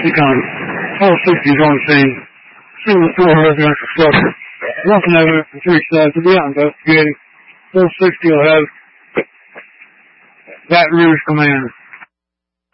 begun. 1260 is on the scene. Single-story residential structure. Nothing evident for 3 sides to be investigating. 1260 will have Baton Rouge Command.